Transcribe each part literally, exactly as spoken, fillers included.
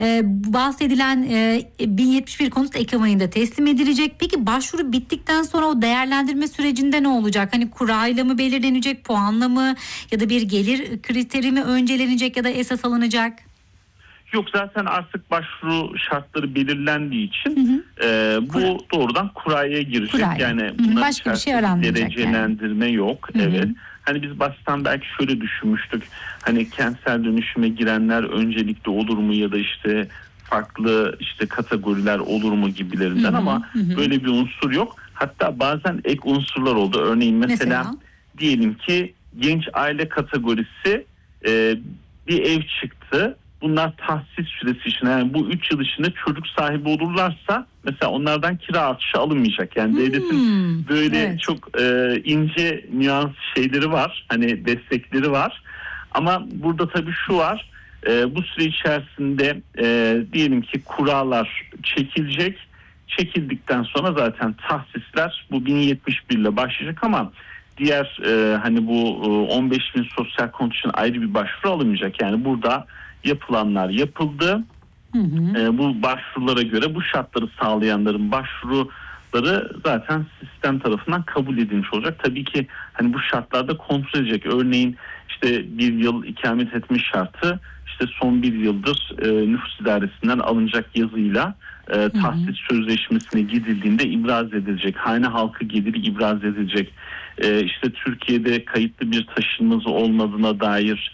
Ee, bahsedilen e, bin yetmiş bir konut Ekim ayında teslim edilecek. Peki başvuru bittikten sonra o değerlendirme sürecinde ne olacak? Hani kurayla mı belirlenecek, puanla mı, ya da bir gelir kriteri mi öncelenecek ya da esas alınacak? Yok, zaten artık başvuru şartları belirlendiği için hı hı. E, bu Kura. doğrudan kuraya girecek. Kuraya. Yani bunların başka bir şey aranmayacak. Derecelendirme yani. yok. Hı hı. Evet. Hani biz baştan belki şöyle düşünmüştük. Hani kentsel dönüşüme girenler öncelikli olur mu, ya da işte farklı işte kategoriler olur mu gibilerinden, hı hı. ama hı hı. böyle bir unsur yok. Hatta bazen ek unsurlar oldu. Örneğin mesela, mesela? diyelim ki genç aile kategorisi e, bir ev çıktı. Bunlar tahsis süresi için, yani bu üç yıl içinde çocuk sahibi olurlarsa mesela onlardan kira artışı alınmayacak. Yani hmm, devletin böyle evet. çok e, ince nüans şeyleri var. Hani destekleri var. Ama burada tabii şu var. E, bu süre içerisinde e, diyelim ki kuralar çekilecek. Çekildikten sonra zaten tahsisler bu bin yetmiş bir ile başlayacak, ama diğer e, hani bu e, on beş bin sosyal konut için ayrı bir başvuru alınmayacak. Yani burada yapılanlar yapıldı. Hı hı. E, bu başvurulara göre bu şartları sağlayanların başvuruları zaten sistem tarafından kabul edilmiş olacak. Tabii ki hani bu şartlarda kontrol edecek. Örneğin işte bir yıl ikamet etme şartı işte son bir yıldır e, nüfus idaresinden alınacak yazıyla e, tahsis sözleşmesine gidildiğinde ibraz edilecek. Hane halkı geliri ibraz edilecek. E, işte Türkiye'de kayıtlı bir taşınmazı olmadığına dair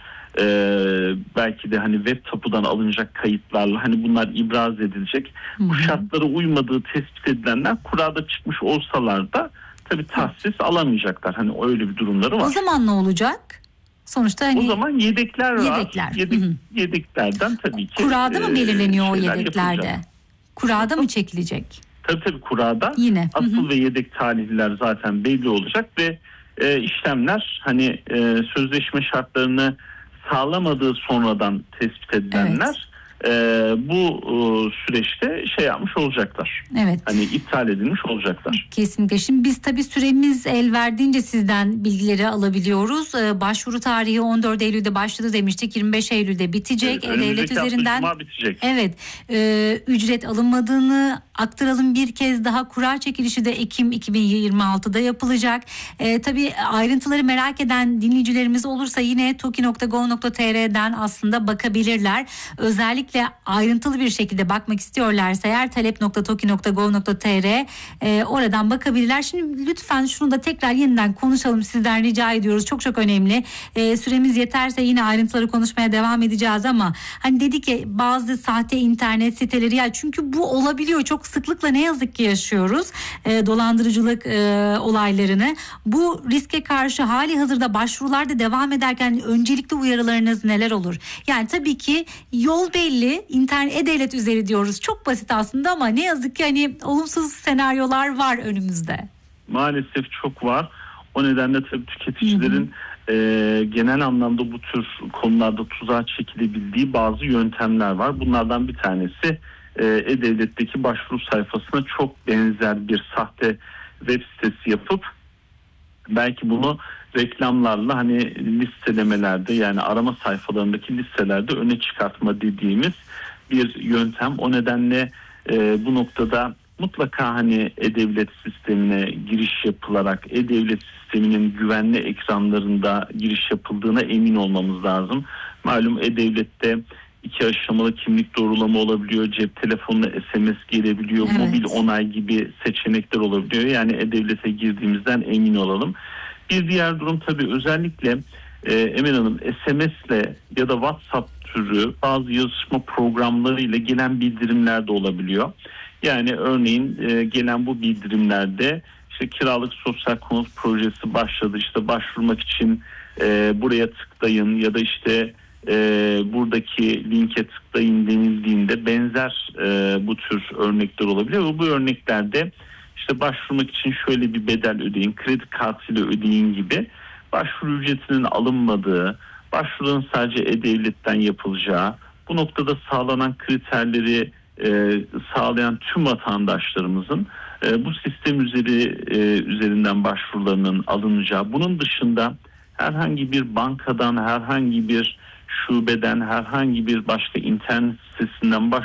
Ee, belki de hani web tapudan alınacak kayıtlarla hani bunlar ibraz edilecek. Hı hı. Bu şartlara uymadığı tespit edilenler kurada çıkmış olsalar da tabii tahsis alamayacaklar. Hani öyle bir durumları var. O zaman ne olacak? Sonuçta hani... O zaman yedekler var. Yedekler. Yedek, yedeklerden tabii ki. Kurada mı belirleniyor e, o yedeklerde? Yapılacak. Kurada mı çekilecek? Tabii tabii kurada. Yine. Asıl hı hı. ve yedek tarihliler zaten belli olacak ve e, işlemler hani e, sözleşme şartlarını sağlamadığı sonradan tespit edilenler evet. e, bu e, süreçte şey yapmış olacaklar. Evet. Hani iptal edilmiş olacaklar. Kesinlikle. Şimdi biz tabii süremiz el verdiğince sizden bilgileri alabiliyoruz. Ee, başvuru tarihi on dört Eylül'de başladı demiştik. yirmi beş Eylül'de bitecek. Evet, E-Devlet üzerinden bitecek. Evet. E, ücret alınmadığını aktaralım bir kez daha. Kura çekilişi de Ekim iki bin yirmi altıda yapılacak. E, tabii ayrıntıları merak eden dinleyicilerimiz olursa yine toki nokta gov nokta tr'den aslında bakabilirler. Özellikle ayrıntılı bir şekilde bakmak istiyorlarsa eğer talep nokta toki nokta gov nokta tr e, oradan bakabilirler. Şimdi lütfen şunu da tekrar yeniden konuşalım, sizden rica ediyoruz. Çok çok önemli. E, süremiz yeterse yine ayrıntıları konuşmaya devam edeceğiz ama hani dedik ki bazı sahte internet siteleri, ya çünkü bu olabiliyor. Çok sıklıkla ne yazık ki yaşıyoruz e, dolandırıcılık e, olaylarını. Bu riske karşı hali hazırda başvurularda devam ederken öncelikli uyarılarınız neler olur? Yani tabii ki yol belli, internet e-devlet üzeri diyoruz. Çok basit aslında ama ne yazık ki hani olumsuz senaryolar var önümüzde. Maalesef çok var. O nedenle tabii tüketicilerin e, genel anlamda bu tür konularda tuzağa çekilebildiği bazı yöntemler var. Bunlardan bir tanesi e, e-devletteki başvuru sayfasına çok benzer bir sahte web sitesi yapıp belki bunu reklamlarla hani listelemelerde, yani arama sayfalarındaki listelerde öne çıkartma dediğimiz bir yöntem. O nedenle e, bu noktada mutlaka hani e-devlet sistemine giriş yapılarak e-devlet sisteminin güvenli ekranlarında giriş yapıldığına emin olmamız lazım. Malum e-devlette iki aşamalı kimlik doğrulama olabiliyor, cep telefonuna S M S gelebiliyor, evet. mobil onay gibi seçenekler olabiliyor. Yani e-devlete girdiğimizden emin olalım. Bir diğer durum tabii özellikle e, Emel Hanım S M S'le ya da WhatsApp türü bazı yazışma programları ile gelen bildirimler de olabiliyor. Yani örneğin e, gelen bu bildirimlerde işte kiralık sosyal konut projesi başladı, işte başvurmak için e, buraya tıklayın ya da işte e, buradaki linke tıklayın denildiğinde benzer e, bu tür örnekler olabiliyor. Ve bu örneklerde işte başvurmak için şöyle bir bedel ödeyin, kredi kartıyla ödeyin gibi başvuru ücretinin alınmadığı, başvurunun sadece e-devletten yapılacağı, bu noktada sağlanan kriterleri e, sağlayan tüm vatandaşlarımızın e, bu sistem üzeri e, üzerinden başvurularının alınacağı, bunun dışında herhangi bir bankadan, herhangi bir şubeden, herhangi bir başka internet sitesinden baş